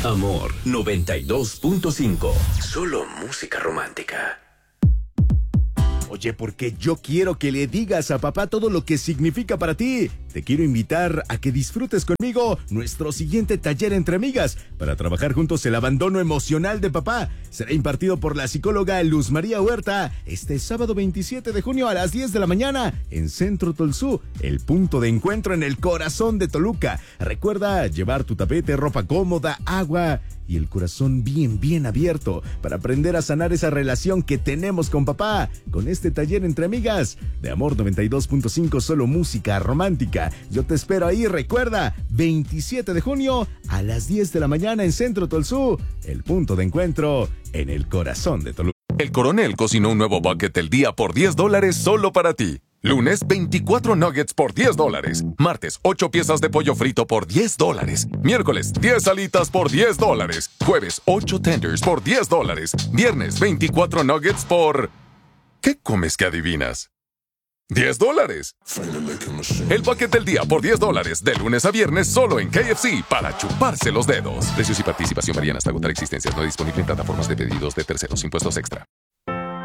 Amor 92.5. Solo música romántica. Oye, porque yo quiero que le digas a papá todo lo que significa para ti. Te quiero invitar a que disfrutes conmigo nuestro siguiente taller entre amigas para trabajar juntos el abandono emocional de papá. Será impartido por la psicóloga Luz María Huerta este sábado 27 de junio a las 10 de la mañana en Centro Tolsú, el punto de encuentro en el corazón de Toluca. Recuerda llevar tu tapete, ropa cómoda, agua y el corazón bien abierto para aprender a sanar esa relación que tenemos con papá. Con este taller entre amigas de Amor 92.5, solo música romántica. Yo te espero ahí, recuerda, 27 de junio a las 10 de la mañana en Centro Tolsú, el punto de encuentro en el corazón de Toluca. El Coronel cocinó un nuevo bucket del día por $10 solo para ti. Lunes, 24 nuggets por $10. Martes, 8 piezas de pollo frito por $10. Miércoles, 10 alitas por $10. Jueves, 8 tenders por $10. Viernes, 24 nuggets por... ¿Qué comes que adivinas? $10. El bucket del día por $10, de lunes a viernes solo en KFC para chuparse los dedos. Precios y participación varían hasta agotar existencias. No disponible en plataformas de pedidos de terceros. Impuestos extra.